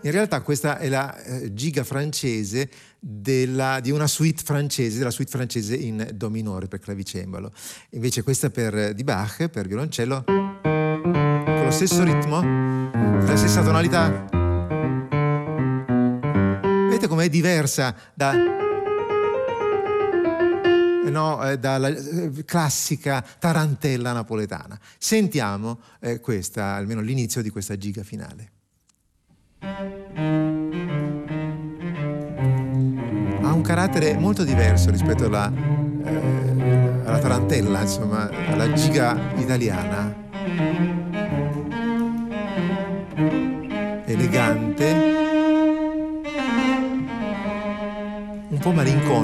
In realtà questa è la giga francese di una suite francese, della suite francese in do minore per clavicembalo. Invece questa di Bach, per violoncello, con lo stesso ritmo, la stessa tonalità. Vedete com'è diversa dalla classica tarantella napoletana. Sentiamo questa, almeno l'inizio di questa giga finale. Ha un carattere molto diverso rispetto alla tarantella, insomma, alla giga italiana. Elegante, un po' malinconica.